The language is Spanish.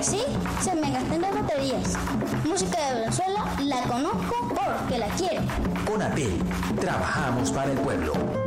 así se me gastan las baterías. Música de Venezuela la conozco porque la quiero. Conatel, trabajamos para el pueblo.